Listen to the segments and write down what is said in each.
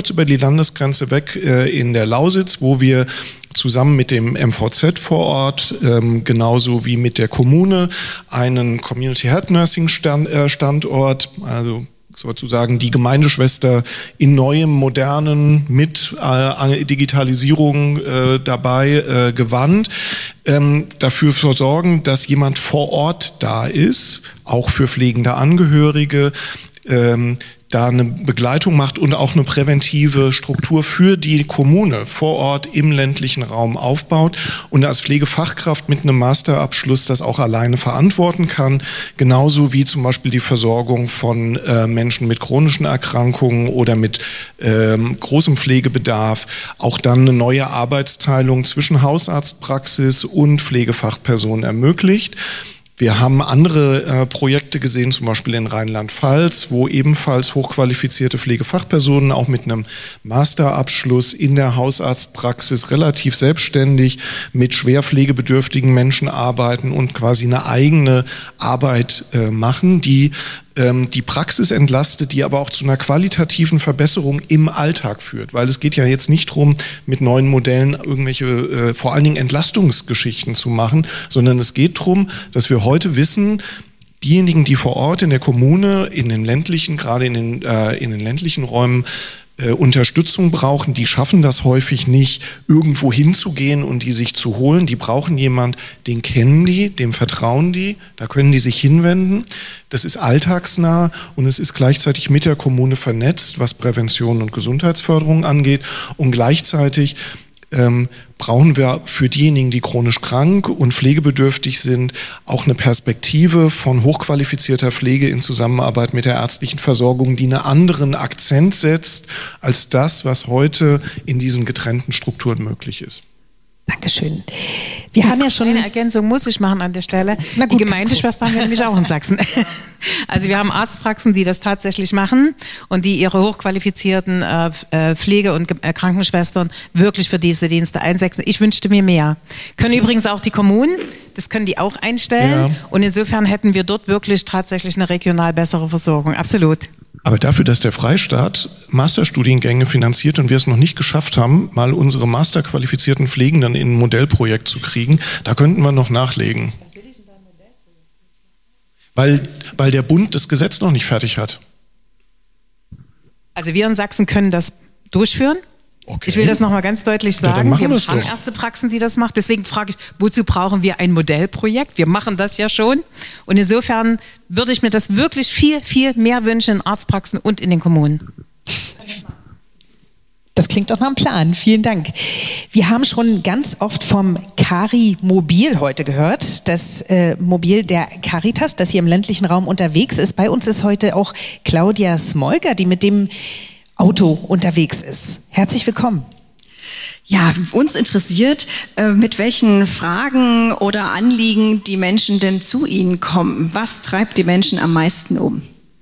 kurz über die Landesgrenze weg in der Lausitz, wo wir zusammen mit dem MVZ vor Ort, genauso wie mit der Kommune, einen Community Health Nursing Standort, also sozusagen die Gemeindeschwester in neuem, modernen, mit Digitalisierung dabei gewandt, dafür sorgen, dass jemand vor Ort da ist, auch für pflegende Angehörige, da eine Begleitung macht und auch eine präventive Struktur für die Kommune vor Ort im ländlichen Raum aufbaut und als Pflegefachkraft mit einem Masterabschluss das auch alleine verantworten kann, genauso wie zum Beispiel die Versorgung von Menschen mit chronischen Erkrankungen oder mit großem Pflegebedarf, auch dann eine neue Arbeitsteilung zwischen Hausarztpraxis und Pflegefachpersonen ermöglicht. Wir haben andere Projekte gesehen, zum Beispiel in Rheinland-Pfalz, wo ebenfalls hochqualifizierte Pflegefachpersonen auch mit einem Masterabschluss in der Hausarztpraxis relativ selbstständig mit schwer pflegebedürftigen Menschen arbeiten und quasi eine eigene Arbeit machen, die die Praxis entlastet, die aber auch zu einer qualitativen Verbesserung im Alltag führt. Weil es geht ja jetzt nicht darum, mit neuen Modellen irgendwelche, vor allen Dingen Entlastungsgeschichten zu machen, sondern es geht darum, dass wir heute wissen, diejenigen, die vor Ort in der Kommune, in den ländlichen, gerade in den ländlichen Räumen Unterstützung brauchen, die schaffen das häufig nicht, irgendwo hinzugehen und die sich zu holen. Die brauchen jemand, den kennen die, dem vertrauen die, da können die sich hinwenden. Das ist alltagsnah und es ist gleichzeitig mit der Kommune vernetzt, was Prävention und Gesundheitsförderung angeht. Und gleichzeitig brauchen wir für diejenigen, die chronisch krank und pflegebedürftig sind, auch eine Perspektive von hochqualifizierter Pflege in Zusammenarbeit mit der ärztlichen Versorgung, die einen anderen Akzent setzt als das, was heute in diesen getrennten Strukturen möglich ist. Dankeschön. Wir haben ja schon eine Ergänzung muss ich machen an der Stelle. Gut, die Gemeindeschwestern haben wir nämlich auch in Sachsen. Also wir haben Arztpraxen, die das tatsächlich machen und die ihre hochqualifizierten Pflege- und Krankenschwestern wirklich für diese Dienste einsetzen. Ich wünschte mir mehr. Können übrigens auch die Kommunen, das können die auch einstellen. Ja. Und insofern hätten wir dort wirklich tatsächlich eine regional bessere Versorgung. Absolut. Aber dafür, dass der Freistaat Masterstudiengänge finanziert und wir es noch nicht geschafft haben, mal unsere masterqualifizierten Pflegenden in ein Modellprojekt zu kriegen, da könnten wir noch nachlegen. Was will ich denn da ein Modellprojekt? Weil der Bund das Gesetz noch nicht fertig hat. Also wir in Sachsen können das durchführen. Okay. Ich will das nochmal ganz deutlich sagen. Ja, wir haben erste Praxen, die das machen. Deswegen frage ich, wozu brauchen wir ein Modellprojekt? Wir machen das ja schon. Und insofern würde ich mir das wirklich viel, viel mehr wünschen in Arztpraxen und in den Kommunen. Das klingt doch nach einem Plan. Vielen Dank. Wir haben schon ganz oft vom Cari-Mobil heute gehört. Das Mobil der Caritas, das hier im ländlichen Raum unterwegs ist. Bei uns ist heute auch Claudia Smolger, die mit dem Auto unterwegs ist. Herzlich willkommen. Ja, uns interessiert, mit welchen Fragen oder Anliegen die Menschen denn zu Ihnen kommen. Was treibt die Menschen am meisten um?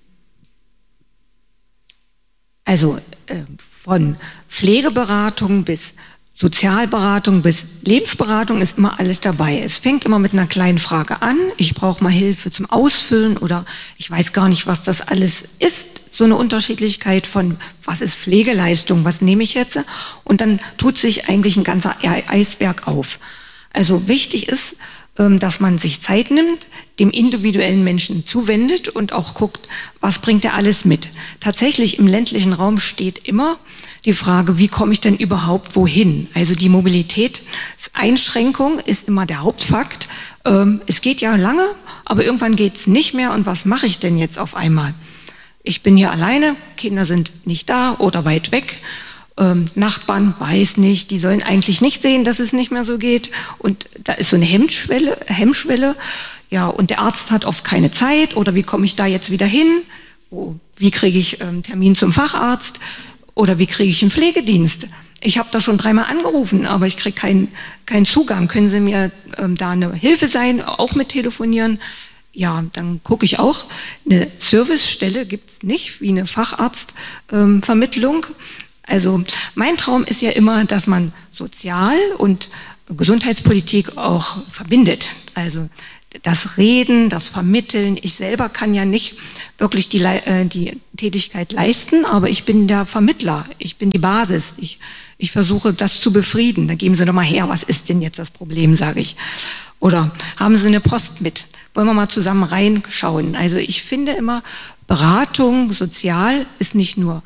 Also von Pflegeberatung bis Sozialberatung bis Lebensberatung ist immer alles dabei. Es fängt immer mit einer kleinen Frage an. Ich brauche mal Hilfe zum Ausfüllen oder ich weiß gar nicht, was das alles ist. So eine Unterschiedlichkeit von, was ist Pflegeleistung, was nehme ich jetzt? Und dann tut sich eigentlich ein ganzer Eisberg auf. Also wichtig ist, dass man sich Zeit nimmt, dem individuellen Menschen zuwendet und auch guckt, was bringt er alles mit. Tatsächlich im ländlichen Raum steht immer die Frage, wie komme ich denn überhaupt wohin? Also die Mobilitätseinschränkung ist immer der Hauptfakt. Es geht ja lange, aber irgendwann geht es nicht mehr. Und was mache ich denn jetzt auf einmal? Ich bin hier alleine, Kinder sind nicht da oder weit weg. Nachbarn weiß nicht, die sollen eigentlich nicht sehen, dass es nicht mehr so geht. Und da ist so eine Hemmschwelle. Ja, und der Arzt hat oft keine Zeit. Oder wie komme ich da jetzt wieder hin? Wie kriege ich einen Termin zum Facharzt? Oder wie kriege ich einen Pflegedienst? Ich habe da schon 3-mal angerufen, aber ich kriege keinen Zugang. Können Sie mir da eine Hilfe sein, auch mit telefonieren? Ja, dann gucke ich auch. Eine Servicestelle gibt's nicht, wie eine Facharztvermittlung. Also mein Traum ist ja immer, dass man Sozial- und Gesundheitspolitik auch verbindet. Also das Reden, das Vermitteln. Ich selber kann ja nicht wirklich die Tätigkeit leisten, aber ich bin der Vermittler, ich bin die Basis. Ich versuche, das zu befrieden. Da geben Sie doch mal her, was ist denn jetzt das Problem, sage ich. Oder haben Sie eine Post mit? Wollen wir mal zusammen reinschauen? Also ich finde immer, Beratung sozial ist nicht nur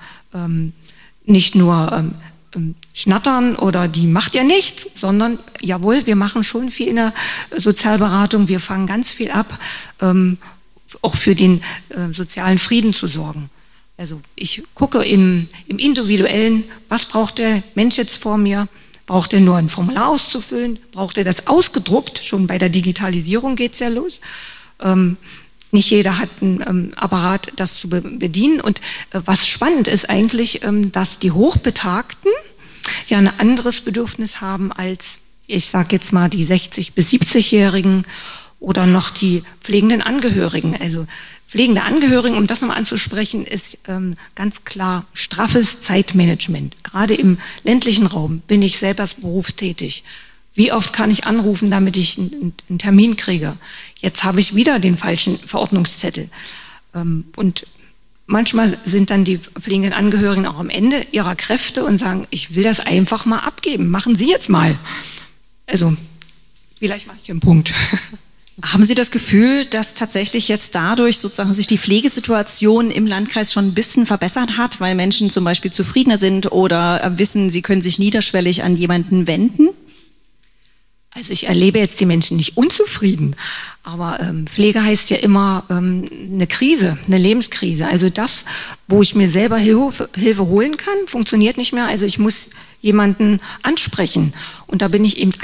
schnattern oder die macht ja nichts, sondern jawohl, wir machen schon viel in der Sozialberatung, wir fangen ganz viel ab, auch für den sozialen Frieden zu sorgen. Also ich gucke im Individuellen, was braucht der Mensch jetzt vor mir? Braucht er nur ein Formular auszufüllen? Braucht er das ausgedruckt? Schon bei der Digitalisierung geht es ja los. Nicht jeder hat einen Apparat, das zu bedienen. Und was spannend ist eigentlich, dass die Hochbetagten ja ein anderes Bedürfnis haben als, ich sage jetzt mal, die 60- bis 70-Jährigen oder noch die pflegenden Angehörigen. Also pflegende Angehörigen, um das nochmal anzusprechen, ist ganz klar straffes Zeitmanagement. Gerade im ländlichen Raum bin ich selber berufstätig. Wie oft kann ich anrufen, damit ich einen Termin kriege? Jetzt habe ich wieder den falschen Verordnungszettel. Und manchmal sind dann die pflegenden Angehörigen auch am Ende ihrer Kräfte und sagen, ich will das einfach mal abgeben. Machen Sie jetzt mal. Also, vielleicht mache ich den Punkt. Haben Sie das Gefühl, dass tatsächlich jetzt dadurch sozusagen sich die Pflegesituation im Landkreis schon ein bisschen verbessert hat, weil Menschen zum Beispiel zufriedener sind oder wissen, sie können sich niederschwellig an jemanden wenden? Also ich erlebe jetzt die Menschen nicht unzufrieden, aber Pflege heißt ja immer eine Krise, eine Lebenskrise. Also das, wo ich mir selber Hilfe holen kann, funktioniert nicht mehr. Also ich muss jemanden ansprechen und da bin ich eben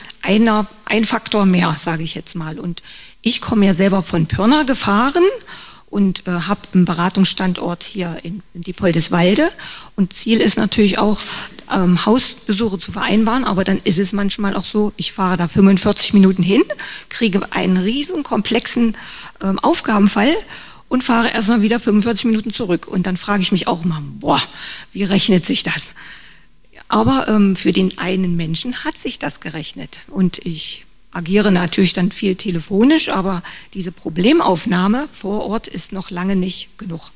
ein Faktor mehr, sage ich jetzt mal. Und ich komme ja selber von Pirna gefahren und habe einen Beratungsstandort hier in Diepoldeswalde. Und Ziel ist natürlich auch, Hausbesuche zu vereinbaren, aber dann ist es manchmal auch so, ich fahre da 45 Minuten hin, kriege einen riesen komplexen Aufgabenfall und fahre erstmal wieder 45 Minuten zurück. Und dann frage ich mich auch mal, boah, wie rechnet sich das? Aber für den einen Menschen hat sich das gerechnet. Und ich agiere natürlich dann viel telefonisch, aber diese Problemaufnahme vor Ort ist noch lange nicht genug.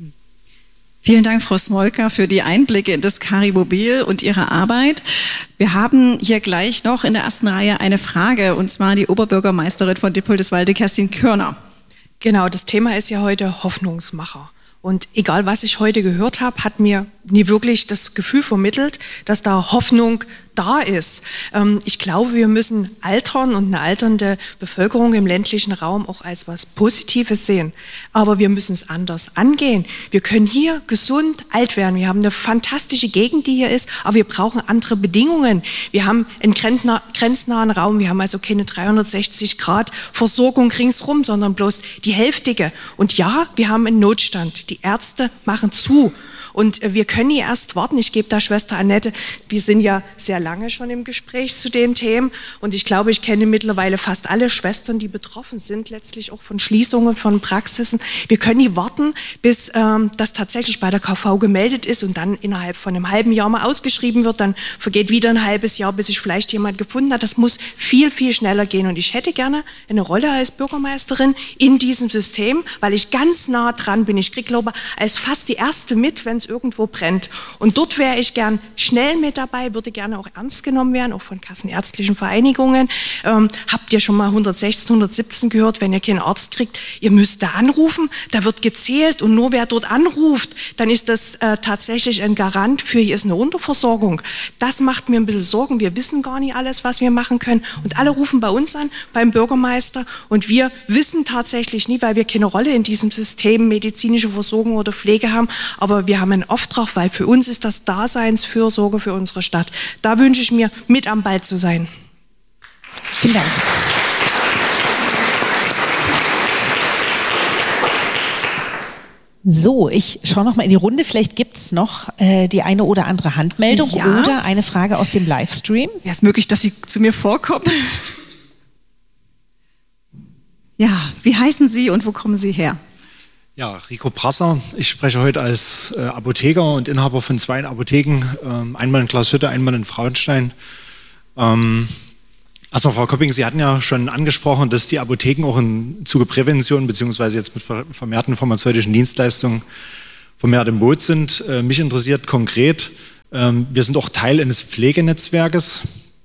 Vielen Dank, Frau Smolka, für die Einblicke in das Cari-Mobil und Ihre Arbeit. Wir haben hier gleich noch in der ersten Reihe eine Frage, und zwar die Oberbürgermeisterin von Diepoldeswalde, Kerstin Körner. Genau, das Thema ist ja heute Hoffnungsmacher. Und egal, was ich heute gehört habe, hat mir nie wirklich das Gefühl vermittelt, dass da Hoffnung da ist. Ich glaube, wir müssen Altern und eine alternde Bevölkerung im ländlichen Raum auch als was Positives sehen. Aber wir müssen es anders angehen. Wir können hier gesund alt werden. Wir haben eine fantastische Gegend, die hier ist, aber wir brauchen andere Bedingungen. Wir haben einen grenznahen Raum. Wir haben also keine 360-Grad-Versorgung ringsrum, sondern bloß die hälftige. Und ja, wir haben einen Notstand. Die Ärzte machen zu. Und wir können nie erst warten. Ich gebe da Schwester Annette, wir sind ja sehr lange schon im Gespräch zu den Themen. Und ich glaube, ich kenne mittlerweile fast alle Schwestern, die betroffen sind, letztlich auch von Schließungen, von Praxisen. Wir können nie warten, bis das tatsächlich bei der KV gemeldet ist und dann innerhalb von einem halben Jahr mal ausgeschrieben wird. Dann vergeht wieder ein halbes Jahr, bis sich vielleicht jemand gefunden hat. Das muss viel, viel schneller gehen. Und ich hätte gerne eine Rolle als Bürgermeisterin in diesem System, weil ich ganz nah dran bin. Ich kriege, glaube ich, als fast die Erste mit, wenn es irgendwo brennt. Und dort wäre ich gern schnell mit dabei, würde gerne auch ernst genommen werden, auch von kassenärztlichen Vereinigungen. Habt ihr schon mal 116, 117 gehört, wenn ihr keinen Arzt kriegt? Ihr müsst da anrufen, da wird gezählt und nur wer dort anruft, dann ist das tatsächlich ein Garant für, hier ist eine Unterversorgung. Das macht mir ein bisschen Sorgen. Wir wissen gar nicht alles, was wir machen können. Und alle rufen bei uns an, beim Bürgermeister. Und wir wissen tatsächlich nie, weil wir keine Rolle in diesem System medizinische Versorgung oder Pflege haben. Aber wir haben einen Auftrag, weil für uns ist das Daseinsfürsorge für unsere Stadt. Da wünsche ich mir, mit am Ball zu sein. Vielen Dank. So, ich schaue noch mal in die Runde. Vielleicht gibt es noch die eine oder andere Handmeldung oder eine Frage aus dem Livestream. Wäre es möglich, dass Sie zu mir vorkommen? Ja, wie heißen Sie und wo kommen Sie her? Ja, Rico Brasser. Ich spreche heute als Apotheker und Inhaber von 2 Apotheken, einmal in Glashütte, einmal in Frauenstein. Also Frau Köpping, Sie hatten ja schon angesprochen, dass die Apotheken auch im Zuge Prävention beziehungsweise jetzt mit vermehrten pharmazeutischen Dienstleistungen vermehrt im Boot sind. Mich interessiert konkret, wir sind auch Teil eines Pflegenetzwerkes,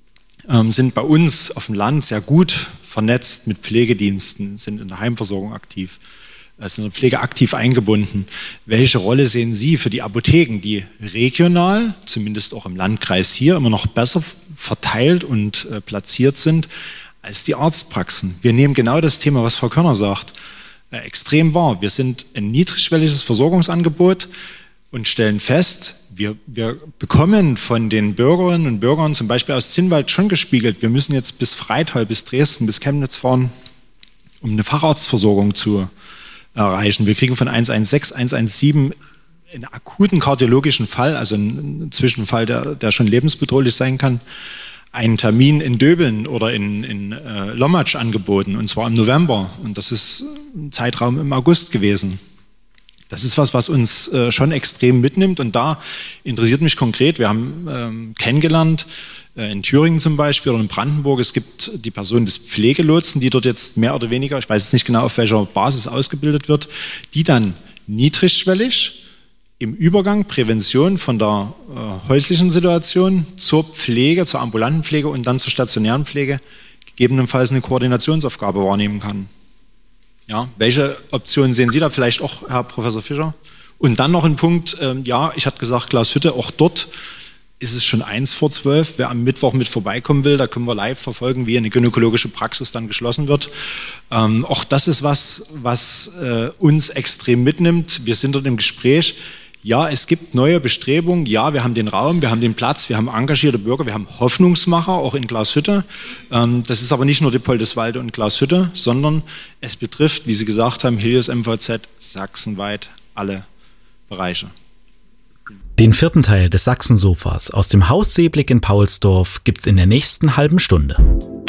sind bei uns auf dem Land sehr gut vernetzt mit Pflegediensten, sind in der Heimversorgung aktiv, sind in der Pflege aktiv eingebunden. Welche Rolle sehen Sie für die Apotheken, die regional, zumindest auch im Landkreis hier, immer noch besser verteilt und platziert sind als die Arztpraxen? Wir nehmen genau das Thema, was Frau Körner sagt, extrem wahr. Wir sind ein niedrigschwelliges Versorgungsangebot und stellen fest, wir bekommen von den Bürgerinnen und Bürgern zum Beispiel aus Zinnwald schon gespiegelt, wir müssen jetzt bis Freital, bis Dresden, bis Chemnitz fahren, um eine Facharztversorgung zu erreichen. Wir kriegen von 116, 117 einen akuten kardiologischen Fall, also einen Zwischenfall, der schon lebensbedrohlich sein kann, einen Termin in Döbeln oder in Lommatsch angeboten, und zwar im November. Und das ist ein Zeitraum im August gewesen. Das ist was uns schon extrem mitnimmt, und da interessiert mich konkret, wir haben kennengelernt, in Thüringen zum Beispiel oder in Brandenburg, es gibt die Person des Pflegelotsen, die dort jetzt mehr oder weniger, ich weiß jetzt nicht genau auf welcher Basis ausgebildet wird, die dann niedrigschwellig im Übergang Prävention von der häuslichen Situation zur Pflege, zur ambulanten Pflege und dann zur stationären Pflege gegebenenfalls eine Koordinationsaufgabe wahrnehmen kann. Ja, welche Optionen sehen Sie da vielleicht auch, Herr Professor Fischer? Und dann noch ein Punkt, ja, ich hatte gesagt, Glashütte, auch dort ist es schon 11:45. Wer am Mittwoch mit vorbeikommen will, da können wir live verfolgen, wie eine gynäkologische Praxis dann geschlossen wird. Auch das ist was uns extrem mitnimmt. Wir sind dort im Gespräch. Ja, es gibt neue Bestrebungen. Ja, wir haben den Raum, wir haben den Platz, wir haben engagierte Bürger, wir haben Hoffnungsmacher, auch in Glashütte. Das ist aber nicht nur Dippoldiswalde und Glashütte, sondern es betrifft, wie Sie gesagt haben, Helios MVZ sachsenweit alle Bereiche. Den 4. Teil des Sachsensofas aus dem Haus Seeblick in Paulsdorf gibt's in der nächsten halben Stunde.